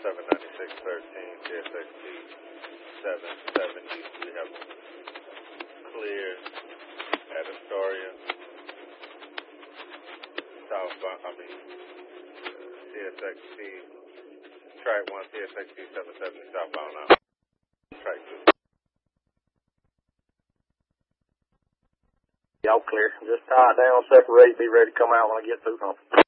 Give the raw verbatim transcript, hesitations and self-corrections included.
seven ninety-six thirteen, T S X T seven seventy. We have clear at Astoria. Southbound, I mean, uh, T S X T, track one, T S X T seven seventy, southbound now. Track two. Y'all clear. Just tie it down, separate, be ready to come out when I get through something.